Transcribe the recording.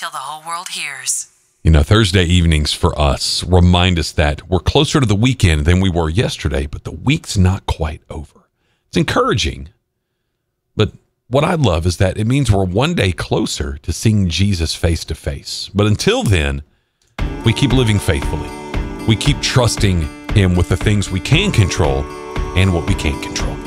till the whole world hears. You know, Thursday evenings for us remind us that we're closer to the weekend than we were yesterday, but the week's not quite over. It's encouraging, but what I love is that it means we're one day closer to seeing Jesus face to face. But until then, we keep living faithfully. We keep trusting him with the things we can control and what we can't control.